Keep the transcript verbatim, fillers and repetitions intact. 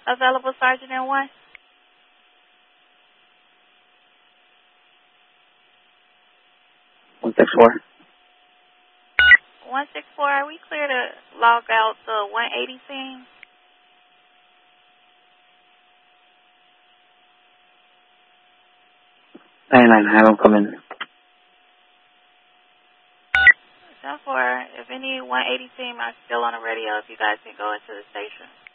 available, Sergeant in one? one six four. one six four, are we clear to log out the one eighty scene? ninety-nine, have them come in. Therefore, if any one eighty team are still on the radio, if you guys can go into the station.